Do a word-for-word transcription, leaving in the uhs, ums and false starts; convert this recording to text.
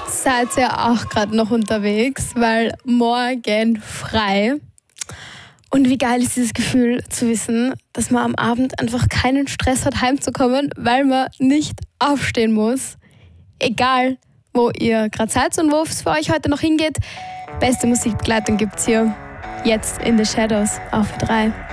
Seid ihr auch gerade noch unterwegs, weil morgen frei. Und wie geil ist dieses Gefühl zu wissen, dass man am Abend einfach keinen Stress hat, heimzukommen, weil man nicht aufstehen muss. Egal, wo ihr gerade seid und wo es für euch heute noch hingeht. Beste Musikbegleitung gibt's hier jetzt in The Shadows auf drei.